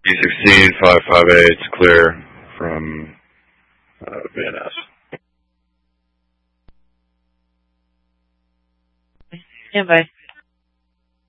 E16, 558, it's clear from VNS. Stand by.